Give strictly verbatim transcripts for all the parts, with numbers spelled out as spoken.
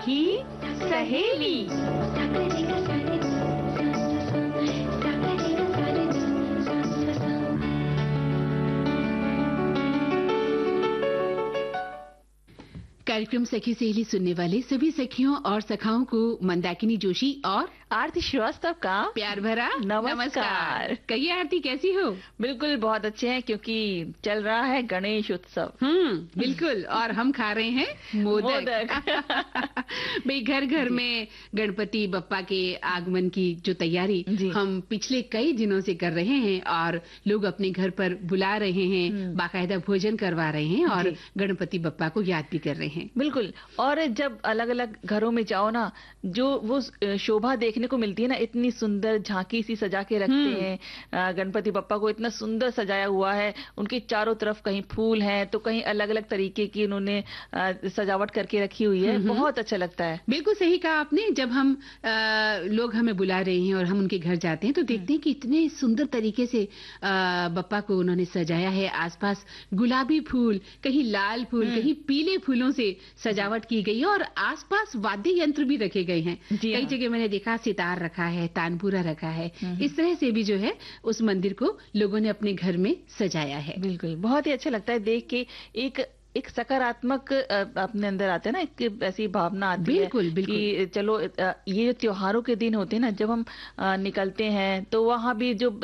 सखी सहेली। कार्यक्रम सखी सहेली सुनने वाले सभी सखियों और सखाओं को मंदाकिनी जोशी और आरती श्रीवास्तव का प्यार भरा नमस्कार। नमस्कार। कहिए आरती, कैसी हो? बिल्कुल बहुत अच्छे हैं, क्योंकि चल रहा है गणेश उत्सव। हम्म बिल्कुल। और हम खा रहे हैं मोदक, मोदक। भाई घर घर में गणपति बप्पा के आगमन की जो तैयारी हम पिछले कई दिनों से कर रहे हैं और लोग अपने घर पर बुला रहे हैं, बाकायदा भोजन करवा रहे हैं और गणपति बप्पा को याद भी कर रहे हैं। बिल्कुल। और जब अलग अलग घरों में जाओ ना, जो वो शोभा देखने को मिलती है ना, इतनी सुंदर झांकी सी सजा के रखते हैं गणपति बप्पा को, इतना सुंदर सजाया हुआ है। उनके चारों तरफ कहीं फूल हैं तो कहीं अलग अलग तरीके की उन्होंने सजावट करके रखी हुई है। बहुत अच्छा लगता है। बिल्कुल सही कहा आपने। जब हम आ, लोग हमें बुला रहे हैं और हम उनके घर जाते हैं तो देखते हैं कि इतने सुंदर तरीके से आ, बप्पा को उन्होंने सजाया है। आसपास गुलाबी फूल, कहीं लाल फूल, कहीं पीले फूलों से सजावट की गई है और आसपास वाद्य यंत्र भी रखे गए हैं। कई जगह मैंने देखा सितार रखा है, तानपुरा रखा है। इस तरह से भी जो है उस मंदिर को लोगों ने अपने घर में सजाया है। बिल्कुल, बहुत ही अच्छा लगता है देख के। एक एक सकारात्मक अपने अंदर आता है ना, एक ऐसी भावना आती बिल्कुल, है बिल्कुल। कि चलो ये त्योहारों के दिन होते हैं ना, जब हम निकलते हैं तो वहाँ भी जो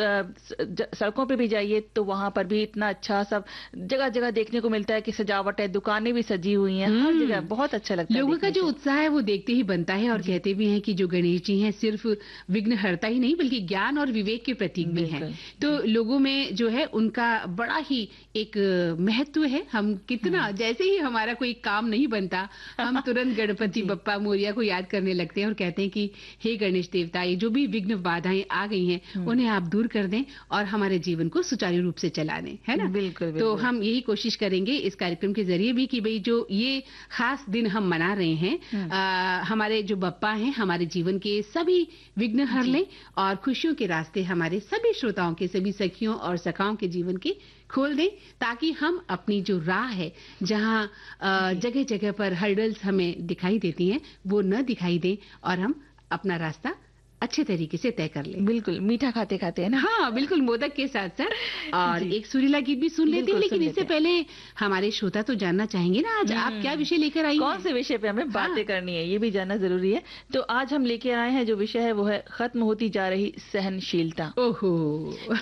सड़कों पे भी जाइए तो वहाँ पर भी इतना अच्छा सब जगह जगह देखने को मिलता है कि सजावट है, दुकानें भी सजी हुई हैं हर जगह। बहुत अच्छा लगता है। लोगों का जो उत्साह है वो देखते ही बनता है। और कहते भी हैं कि जो गणेश जी हैं सिर्फ विघ्नहर्ता ही नहीं बल्कि ज्ञान और विवेक के प्रतीक भी हैं। तो लोगों में जो है उनका बड़ा ही एक महत्व है। हम कितना जैसे ही हमारा कोई काम नहीं बनता हम तुरंत गणपति बप्पा मोरिया को याद करने लगते हैं और कहते हैं कि हे गणेश देवता, ये जो भी विघ्न बाधाएं आ गई हैं उन्हें आप दूर कर दें और हमारे जीवन को सुचारू रूप से चला दें, है ना? बिल्कुल, तो हम यही कोशिश करेंगे इस कार्यक्रम के जरिए भी कि भाई जो ये खास दिन हम मना रहे हैं, आ, हमारे जो बप्पा हैं हमारे जीवन के सभी विघ्न हर लें और खुशियों के रास्ते हमारे सभी श्रोताओं के, सभी सखियों और सखाओं के जीवन के खोल दें, ताकि हम अपनी जो राह है जहां जगह जगह पर हर्डल्स हमें दिखाई देती हैं वो न दिखाई दें और हम अपना रास्ता अच्छे तरीके से तय कर लें। बिल्कुल, मीठा खाते खाते है ना। हाँ बिल्कुल, मोदक के साथ साथ। और एक सुरीला गीत भी सुन लेते हैं, लेकिन इससे पहले हमारे श्रोता तो जानना चाहेंगे ना आज आप क्या विषय लेकर आई हैं? कौन से विषय पे हमें बातें करनी है, ये भी जानना जरूरी है। तो आज हम लेके आए हैं जो विषय है वो है खत्म होती जा रही सहनशीलता। ओहो।